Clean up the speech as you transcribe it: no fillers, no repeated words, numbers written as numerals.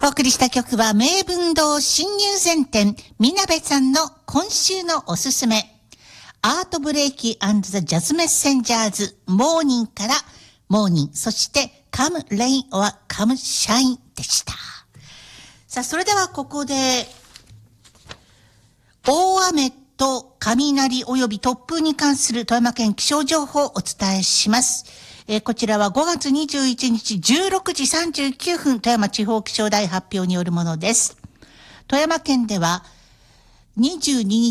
お送りした曲は名文堂新入前店みなべさんの今週のおすすめ、アートブレイキー&ザ・ジャズメッセンジャーズモーニンからモーニン、そしてカムレインオアカムシャインでした。さあ、それではここで大雨と雷及び突風に関する富山県気象情報をお伝えします。こちらは5月21日16時39分富山地方気象台発表によるものです。富山県では22日